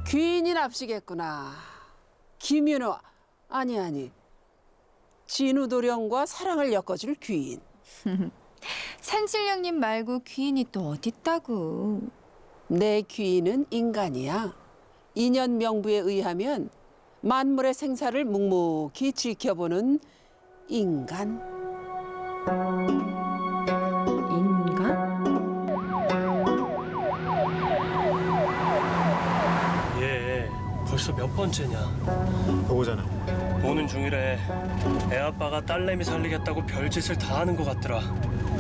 귀인이 납시겠구나. 김윤호, 아니. 진우도령과 사랑을 엮어줄 귀인. 산신령님 말고 귀인이 또 어딨다고. 내 귀인은 인간이야. 인연 명부에 의하면 만물의 생사를 묵묵히 지켜보는 인간. 인간? 얘 벌써 몇 번째냐? 보고자는 보는 중이래. 애 아빠가 딸내미 살리겠다고 별짓을 다 하는 것 같더라.